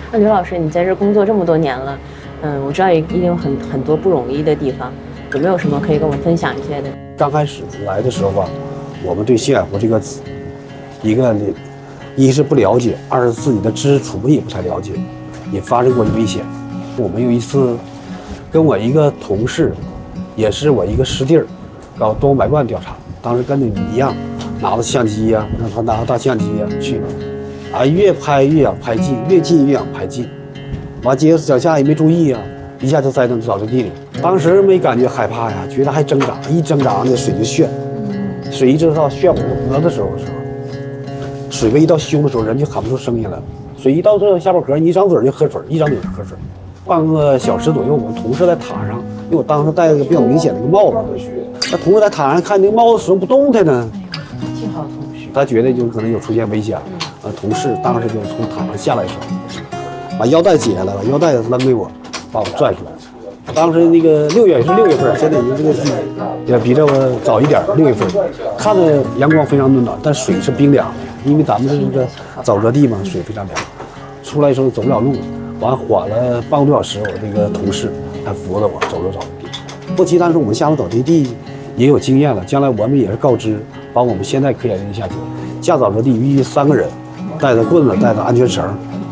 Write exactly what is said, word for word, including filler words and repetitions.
那刘老师，你在这工作这么多年了，嗯，我知道一定有很很多不容易的地方，有没有什么可以跟我们分享一些的？ 刚开始来的时候吧，我们对新海湖这个一个一是不了解，二是自己的知识储备也不太了解，也发生过危险。我们有一次跟我一个同事，也是我一个师弟儿，搞东百万调查，当时跟你一样，拿着相机呀、啊，让他拿着大相机呀、啊、去，啊，越拍越想拍近，越近越想拍近，完结果脚下也没注意啊，一下就栽到沼泽地里。当时没感觉害怕呀，觉得还挣扎，一挣扎那水就旋，水一直到旋我的脖子的时候的时候，水位一到胸的时候，人就喊不出声音来了。水一到这下巴颏，你一张嘴就喝水，一张嘴就喝水。半个小时左右，我同事在塔上，因为我当时戴了个比较明显的一个帽子，那同事在塔上看那个帽子始终不动弹呢， 幸好同事， 他觉得就可能有出现危险了。呃，同事当时就从塔上下来的时候，把腰带解下来了，腰带扔给我，把我拽出来。当时那个六月是六月份，现在已经这个也比这个早一点，六月份，看着阳光非常温暖，但水是冰凉的，因为咱们这个沼泽地嘛，水非常凉。出来的时候走不了路，完缓了半个多小时，我这个同事还扶着我走了沼泽地。不提但是我们下了沼泽地也有经验了，将来我们也是告知，把我们现在科研人员下去下沼泽地必须三个人，带着棍子，带着安全绳，